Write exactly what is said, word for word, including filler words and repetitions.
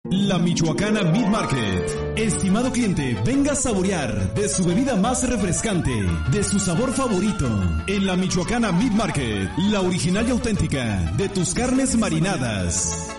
La Michoacana Meat Market. Estimado cliente, venga a saborear de su bebida más refrescante, de su sabor favorito. En la Michoacana Meat Market, la original y auténtica de tus carnes marinadas.